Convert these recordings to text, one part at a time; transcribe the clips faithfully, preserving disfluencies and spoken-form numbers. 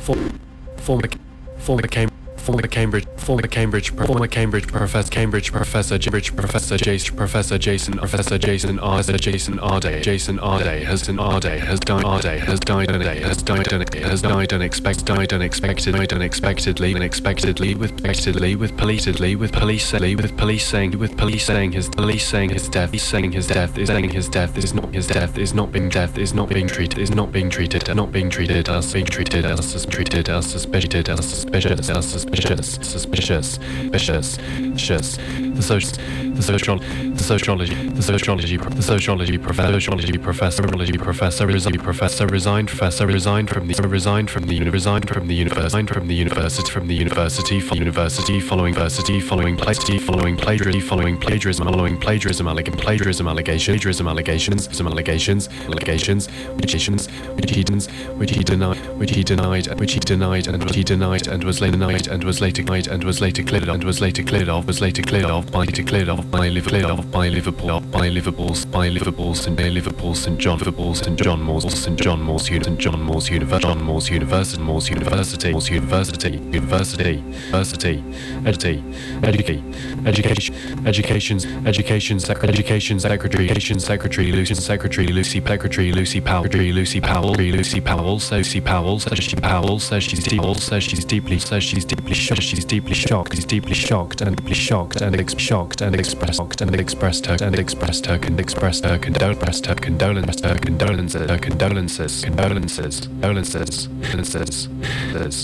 former former Cambridge former Cambridge former Cambridge former Cambridge professor Cambridge professor Cambridge professor Jason professor Jason professor Jason Arde Jason Arde Jason Arde has an Arde has died Arde has died on a day has died on has died unexpected died unexpected died unexpectedly unexpectedly with expectedly with policedly with police saying with police saying with police saying his police saying his death he's saying his death is saying his death is not his death is not being death is not being treated is not being treated not being treated as being treated as treated as suspicious as suspicious as suspicious suspicious suspicious suspicious the social the social the sociology the sociology the sociology professor sociology professor sociology professor resigned professor resigned professor resigned from the resigned from the resigned from the university from the university from the university from university following university following plagiarism following plagiarism following plagiarism following plagiarism allegation plagiarism allegation plagiarism allegations some allegations allegations which he which he which he denied which he denied which he denied and which he denied and was later denied and was later denied and was later cleared and was later cleared off was later cleared off by later cleared off by Liverpool by Liverpool by Liverpool's by Liverpool's and by Liverpool Saint John Liverpool Saint John Moores Saint John Moores Saint John Moores University John Moores University Moores University Moores University University University Education Education Education Education Education Secretary Education Secretary Lucy Secretary Lucy Secretary Lucy Powell Lucy Powell Lucy Powell says she Powell says she Powell says she's deeply says she's deeply says she's deeply shocked she's deeply shocked she's deeply shocked and deeply shocked and ex- shocked and expressed and expressed her and expressed her and expressed her condolence her condolence her condolences her condolences condolences condolences condolences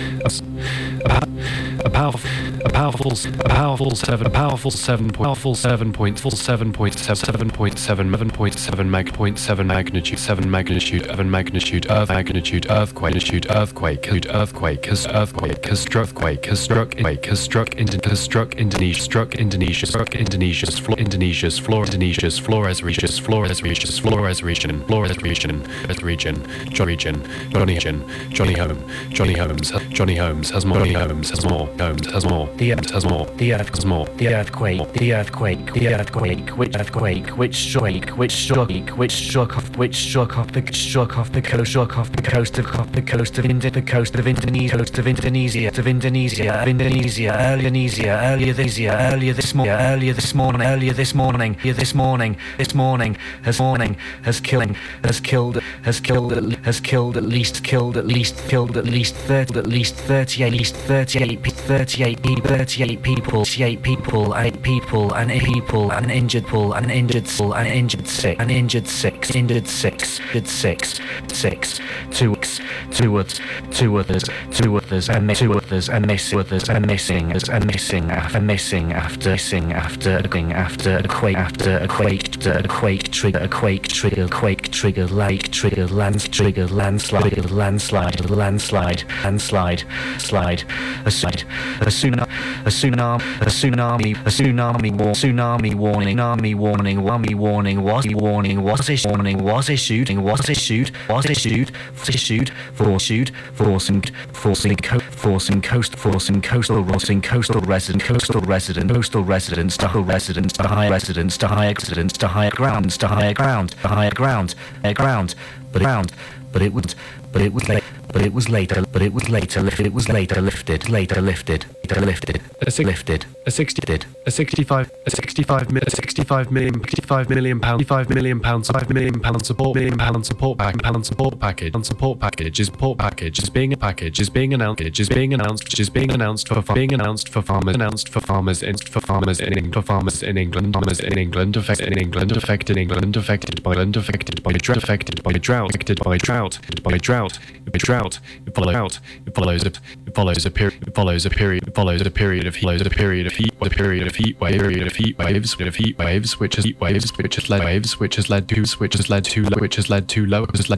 a powerful a powerful a powerful seven a powerful seven powerful seven point full seven point seven seven point seven seven point seven mag point seven magnitude seven magnitude seven magnitude earth magnitude earthquake magnitude earthquake earthquake has earthquake has earthquake has struck quake has struck has struck Indonesia struck Indonesia struck Indonesia's floor Indonesia's floor Indonesia's Flores regions Flores regions Flores region Flores region region Johnny region Johnny region Johnny Home Johnny Holmes Johnny Holmes has more Johnny Holmes has more Holmes has more the earth has more the earth has more the earthquake the earthquake the earthquake which earthquake which struck which struck which struck off which struck off the struck off the coast struck off the coast of off the coast of India the coast of Indonesia coast of Indonesia of Indonesia of Indonesia earlier Indonesia earlier this year earlier this morning earlier this morning earlier this morning here this morning this morning has morning has killing has killed has killed has killed at least killed at least killed at least thirty at least thirty at least thirty-eight thirty-eight thirty-eight people thirty-eight people eight people and eight people and injured people and injured soul and injured six and injured six injured six injured six six two two others two others two others and two others and missing others and missing and missing after missing after missing after a thing after a quake after a quake a quake trigger a quake trigger quake trigger lake trigger lands trigger landslide landslide landslide landslide slide a slide a tsunami a tsunami a tsunami a tsunami war tsunami warning tsunami warning tsunami warning was warning was issued warning was issued was issued was issued was issued for issued forcing forcing forcing coast forcing coastal forcing coastal resident coastal resident coastal residents to higher residents to higher residents to higher residents to higher grounds to higher ground to higher ground higher ground but ground but it would but it was late but it was later but it was later lifted it was later lifted later lifted later lifted a lifted a sixty a sixty-five a sixty-five a sixty-five million sixty-five million pound five million pounds five million pound support million pound support pack pound support package and support package is support package is being a package is being announced is being announced is being announced for being announced for farmers announced for farmers in for farmers in England for farmers in England farmers in England affected in England affected England affected by England affected by drought affected by drought affected by drought by drought by drought it follows out it follows it it follows a period it follows a period it follows a period of heat follows a period of heat a period of heat wave period of heat waves of heat waves which is heat waves which has led waves which has led to which has led to which has led to low has led